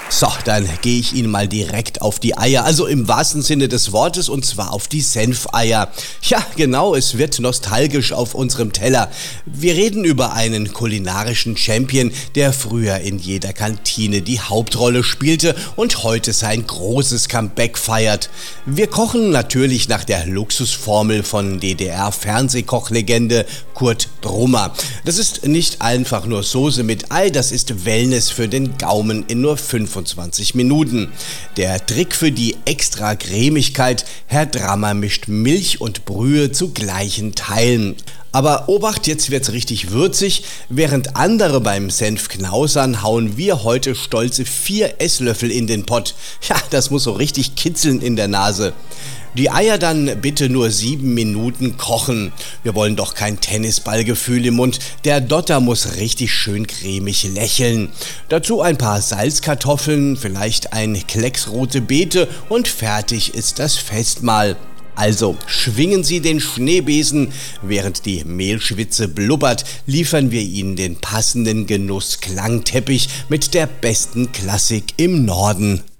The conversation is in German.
So, dann gehe ich Ihnen mal direkt auf die Eier, also im wahrsten Sinne des Wortes, und zwar auf die Senfeier. Ja, genau, es wird nostalgisch auf unserem Teller. Wir reden über einen kulinarischen Champion, der früher in jeder Kantine die Hauptrolle spielte und heute sein großes Comeback feiert. Wir kochen natürlich nach der Luxusformel von DDR-Fernsehkochlegende Kurt Brummer. Das ist nicht einfach nur Soße mit Ei, das ist Wellness für den Gaumen in nur 25 Minuten. Der Trick für die extra Cremigkeit: Herr Drammer mischt Milch und Brühe zu gleichen Teilen. Aber Obacht, jetzt wird's richtig würzig. Während andere beim Senf knausern, hauen wir heute stolze 4 Esslöffel in den Pott. Ja, das muss so richtig kitzeln in der Nase. Die Eier dann bitte nur 7 Minuten kochen. Wir wollen doch kein Tennisballgefühl im Mund. Der Dotter muss richtig schön cremig lächeln. Dazu ein paar Salzkartoffeln, vielleicht ein Klecks rote Beete und fertig ist das Festmahl. Also schwingen Sie den Schneebesen, während die Mehlschwitze blubbert, liefern wir Ihnen den passenden Genuss-Klangteppich mit der besten Klassik im Norden.